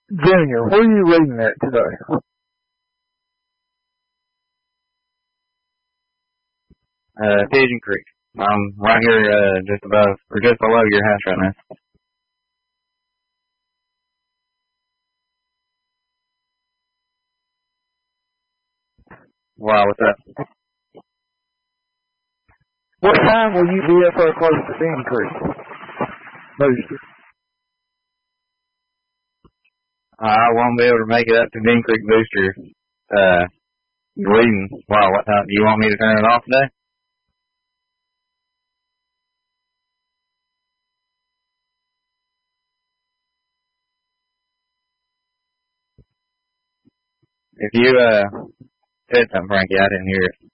Junior, where are you reading at today? Pigeon Creek. I'm right here, just above, or just below your house right now. Wow, what's up? What time will you be up there close to Pigeon Creek? Booster. I won't be able to make it up to Pigeon Creek Booster, reading. Wow, what time? Do you want me to turn it off today? If you, said something, Frankie, I didn't hear it.